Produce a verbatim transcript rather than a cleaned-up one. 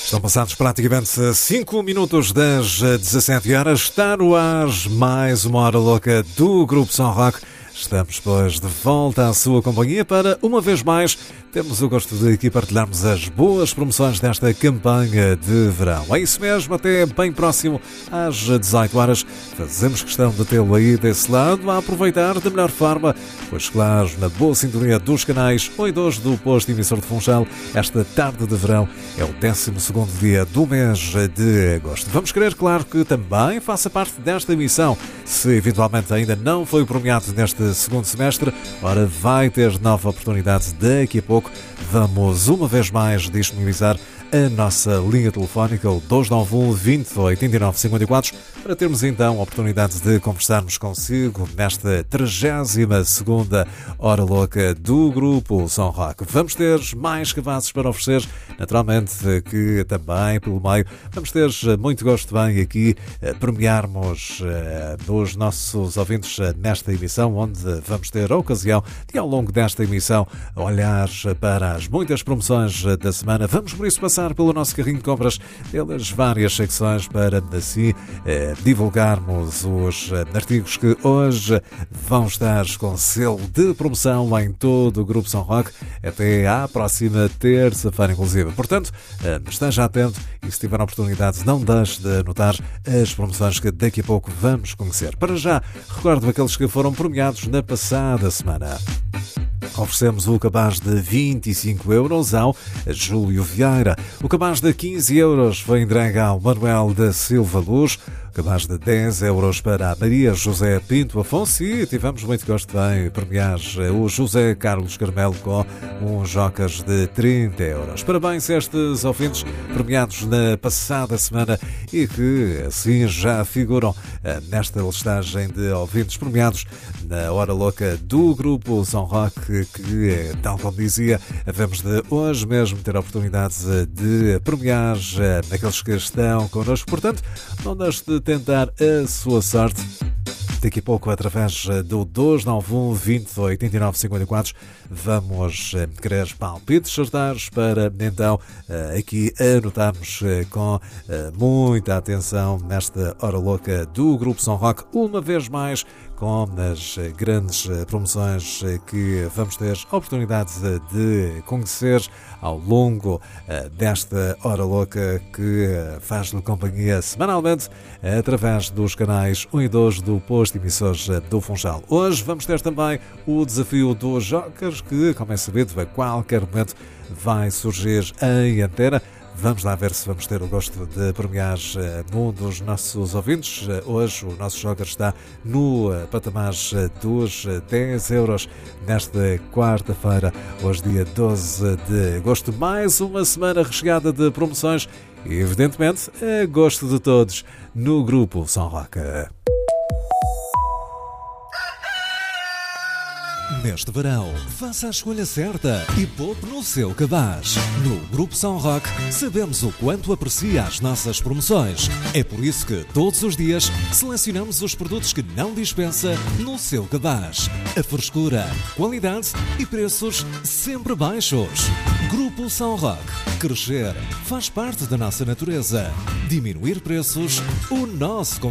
Estão passados praticamente cinco minutos das dezassete horas. Está no ar mais uma hora louca do Grupo Som Rock. Estamos, pois, de volta à sua companhia para, uma vez mais, termos o gosto de aqui partilharmos as boas promoções desta campanha de verão. É isso mesmo, até bem próximo às dezoito horas. Fazemos questão de tê-lo aí desse lado a aproveitar da melhor forma, pois, claro, na boa sintonia dos canais um e dois do posto emissor de Funchal, esta tarde de verão é o décimo segundo dia do mês de agosto. Vamos querer, claro, que também faça parte desta emissão. Se eventualmente ainda não foi premiado neste segundo semestre, ora, vai ter nova oportunidade daqui a pouco. Vamos uma vez mais disponibilizar a nossa linha telefónica, o dois nove um, vinte, oitenta e nove, cinquenta e quatro, para termos então a oportunidade de conversarmos consigo nesta trigésima segunda hora louca do Grupo Som Rock. Vamos ter mais cabazes para oferecer, naturalmente que também pelo meio vamos ter muito gosto bem aqui a premiarmos uh, os nossos ouvintes nesta emissão, onde vamos ter a ocasião de, ao longo desta emissão, olhar para as muitas promoções da semana. Vamos por isso passar pelo nosso carrinho de compras, pelas várias secções, para assim eh, divulgarmos os eh, artigos que hoje vão estar com selo de promoção em todo o Grupo Som Rock até à próxima terça-feira, inclusive. Portanto, eh, esteja atento e, se tiver a oportunidade, não deixe de anotar as promoções que daqui a pouco vamos conhecer. Para já, recordo aqueles que foram premiados na passada semana. Oferecemos o cabaz de vinte e cinco euros ao Júlio Vieira. O cabaz de quinze euros foi entregue ao Manuel da Silva Luz. O cabaz de dez euros para a Maria José Pinto Afonso. E tivemos muito gosto em premiar o José Carlos Carmelo com uns jocas de trinta euros. Parabéns a estes ouvintes premiados na passada semana e que assim já figuram nesta listagem de ouvintes premiados na Hora Louca do Grupo Som Rock, que, tal como dizia, havemos de hoje mesmo ter a oportunidade de premiar aqueles que estão connosco. Portanto, não deixe de tentar a sua sorte. Daqui a pouco, através do dois nove um, vinte, oitenta e nove, cinquenta e quatro, vamos querer palpites certeiros para, então, aqui anotarmos com muita atenção nesta Hora Louca do Grupo Som Rock, uma vez mais, com as grandes promoções que vamos ter a oportunidade de conhecer ao longo desta Hora Louca, que faz-lhe companhia semanalmente através dos canais um e dois do posto emissores do Funchal. Hoje vamos ter também o desafio dos Jokers, que, como é sabido, a qualquer momento vai surgir em antena. Vamos lá ver se vamos ter o gosto de premiar um dos nossos ouvintes. Hoje o nosso joker está no patamar dos dez euros nesta quarta-feira, hoje dia doze de agosto. Mais uma semana recheada de promoções e, evidentemente, a gosto de todos no Grupo Som Rock. Neste verão, faça a escolha certa e poupe no seu cabaz. No Grupo Som Rock, sabemos o quanto aprecia as nossas promoções. É por isso que, todos os dias, selecionamos os produtos que não dispensa no seu cabaz. A frescura, qualidade e preços sempre baixos. Grupo Som Rock. Crescer faz parte da nossa natureza. Diminuir preços, o nosso